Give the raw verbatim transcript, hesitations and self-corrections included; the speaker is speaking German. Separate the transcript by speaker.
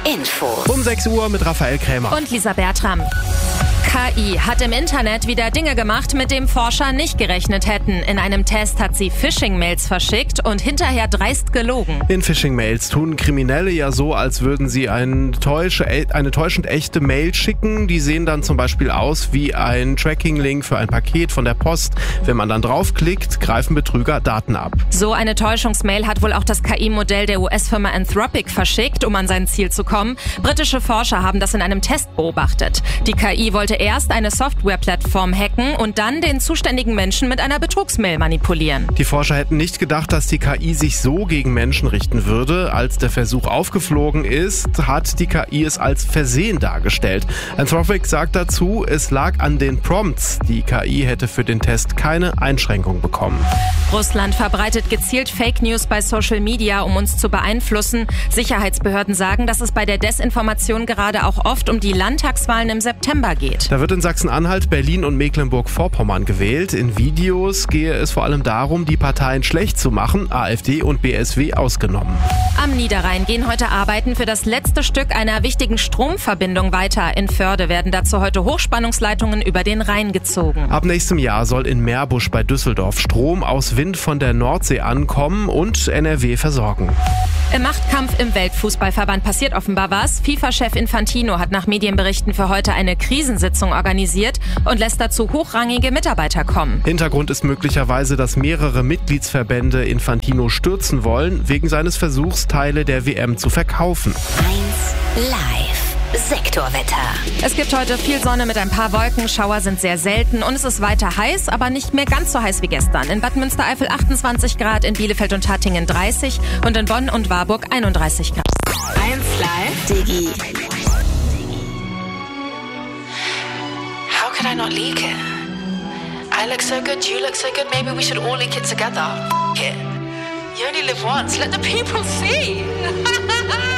Speaker 1: Info.
Speaker 2: Um sechs Uhr mit Raphael Krämer.
Speaker 3: Und Lisa Bertram. K I hat im Internet wieder Dinge gemacht, mit denen Forscher nicht gerechnet hätten. In einem Test hat sie Phishing-Mails verschickt und hinterher dreist gelogen.
Speaker 2: In Phishing-Mails tun Kriminelle ja so, als würden sie eine, täusche, eine täuschend echte Mail schicken. Die sehen dann zum Beispiel aus wie ein Tracking-Link für ein Paket von der Post. Wenn man dann draufklickt, greifen Betrüger Daten ab.
Speaker 3: So eine Täuschungsmail hat wohl auch das K I-Modell der U S-Firma Anthropic verschickt, um an sein Ziel zu kommen. Britische Forscher haben das in einem Test beobachtet. Die K I wollte erst eine Softwareplattform hacken und dann den zuständigen Menschen mit einer Betrugsmail manipulieren.
Speaker 2: Die Forscher hätten nicht gedacht, dass die K I sich so gegen Menschen richten würde. Als der Versuch aufgeflogen ist, hat die K I es als Versehen dargestellt. Anthropic sagt dazu, es lag an den Prompts. Die K I hätte für den Test keine Einschränkung bekommen.
Speaker 3: Russland verbreitet gezielt Fake News bei Social Media, um uns zu beeinflussen. Sicherheitsbehörden sagen, dass es bei der Desinformation gerade auch oft um die Landtagswahlen im September geht.
Speaker 2: Da wird in Sachsen-Anhalt, Berlin und Mecklenburg-Vorpommern gewählt. In Videos gehe es vor allem darum, die Parteien schlecht zu machen, AfD und B S W ausgenommen.
Speaker 3: Am Niederrhein gehen heute Arbeiten für das letzte Stück einer wichtigen Stromverbindung weiter. In Förde werden dazu heute Hochspannungsleitungen über den Rhein gezogen.
Speaker 2: Ab nächstem Jahr soll in Meerbusch bei Düsseldorf Strom aus Wind von der Nordsee ankommen und N R W versorgen.
Speaker 3: Im Machtkampf im Weltfußballverband passiert offenbar was. FIFA-Chef Infantino hat nach Medienberichten für heute eine Krisensitzung organisiert und lässt dazu hochrangige Mitarbeiter kommen.
Speaker 2: Hintergrund ist möglicherweise, dass mehrere Mitgliedsverbände Infantino stürzen wollen, wegen seines Versuchs, Teile der W M zu verkaufen.
Speaker 1: eins Live. Sektorwetter.
Speaker 3: Es gibt heute viel Sonne mit ein paar Wolken, Schauer sind sehr selten und es ist weiter heiß, aber nicht mehr ganz so heiß wie gestern. In Bad Münstereifel achtundzwanzig Grad, in Bielefeld und Hattingen dreißig und in Bonn und Warburg einunddreißig Grad.
Speaker 1: eins Live. Digi.
Speaker 4: How could I not leak it? I look so good, you look so good, maybe we should all leak it together. F- it. You only live once, let the people see.